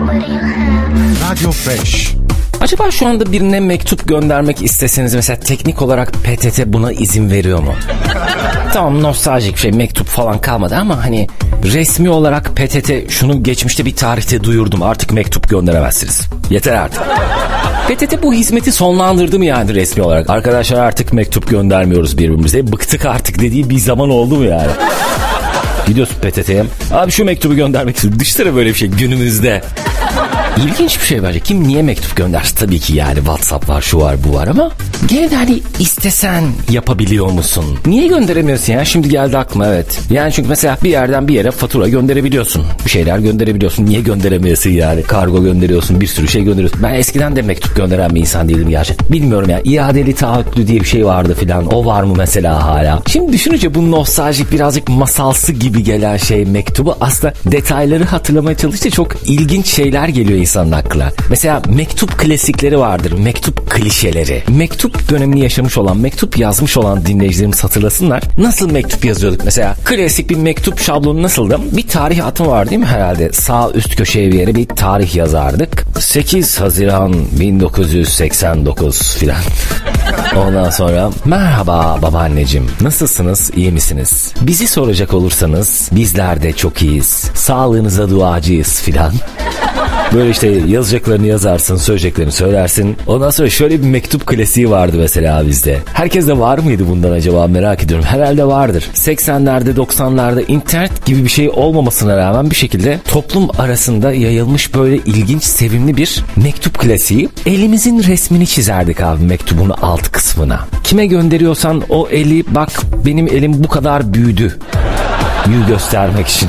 Radyo Fresh. Acaba şu anda birine mektup göndermek isteseniz mesela teknik olarak PTT buna izin veriyor mu? Tamam, nostaljik bir şey, mektup falan kalmadı ama hani resmi olarak PTT şunu geçmişte bir tarihte duyurdum, artık mektup gönderemezsiniz. Yeter artık. PTT bu hizmeti sonlandırdı mı yani resmi olarak? Arkadaşlar artık mektup göndermiyoruz birbirimize. Bıktık artık dediği bir zaman oldu mu yani? Gidiyorsun PTT'ye. Abi şu mektubu göndermek istiyorum. Dışarı böyle bir şey günümüzde. İlginç bir şey bence. Kim niye mektup göndersin? Tabii ki yani WhatsApp var, şu var, bu var ama gene de hani istesen yapabiliyor musun? Niye gönderemiyorsun ya? Şimdi geldi aklıma, evet. Yani çünkü mesela bir yerden bir yere fatura gönderebiliyorsun. Bir şeyler gönderebiliyorsun. Niye gönderemiyorsun yani? Kargo gönderiyorsun, bir sürü şey gönderiyorsun. Ben eskiden de mektup gönderen bir insan değilim gerçekten. Bilmiyorum ya. İadeli taahhütlü diye bir şey vardı filan. O var mı mesela hala? Şimdi düşününce bu nostaljik, birazcık masalsı gibi gelen şey mektubu, aslında detayları hatırlamaya çalışınca çok ilginç şeyler geliyor insanın aklına. Mesela mektup klasikleri vardır. Mektup klişeleri. Mektup dönemini yaşamış olan, mektup yazmış olan dinleyicilerimiz hatırlasınlar. Nasıl mektup yazıyorduk? Mesela klasik bir mektup şablonu nasıldı? Bir tarih atımı var değil mi herhalde? Sağ üst köşeye bir yere bir tarih yazardık. 8 Haziran 1989 filan. Ondan sonra merhaba babaanneciğim, nasılsınız, iyi misiniz? Bizi soracak olursanız bizler de çok iyiyiz. Sağlığınıza duacıyız filan. Böyle işte yazacaklarını yazarsın, söyleyeceklerini söylersin. Ondan sonra şöyle bir mektup klasiği vardı mesela bizde. Herkeste var mıydı bundan acaba, merak ediyorum. Herhalde vardır. 80'lerde 90'larda internet gibi bir şey olmamasına rağmen bir şekilde toplum arasında yayılmış böyle ilginç, sevimli bir mektup klasiği. Elimizin resmini çizerdik abi mektubun alt kısmına. Kime gönderiyorsan o eli, bak benim elim bu kadar büyüdü. Yüz göstermek için.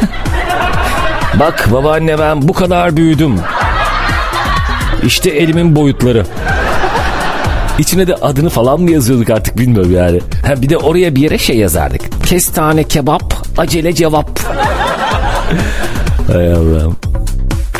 Bak babaanne, ben bu kadar büyüdüm. İşte elimin boyutları. İçine de adını falan mı yazıyorduk artık bilmiyorum yani. Ha, bir de oraya bir yere şey yazardık. Kestane kebap, acele cevap. Hay Allah'ım.